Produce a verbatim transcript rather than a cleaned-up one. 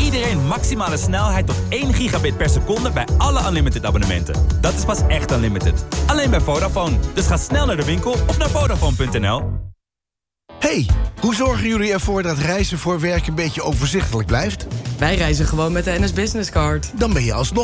iedereen maximale snelheid tot één gigabit per seconde bij alle Unlimited abonnementen. Dat is pas echt Unlimited. Alleen bij Vodafone. Dus ga snel naar de winkel of naar Vodafone punt n l. Hey, hoe zorgen jullie ervoor dat reizen voor werk een beetje overzichtelijk blijft? Wij reizen gewoon met de N S Business Card. Dan ben je alsnog